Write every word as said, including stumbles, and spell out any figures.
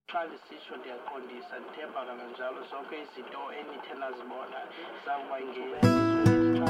Xa lisitsho ndiyaqondisa ndithemba kananjalo zonke izinto enithe nazibona zakuba ingeniso.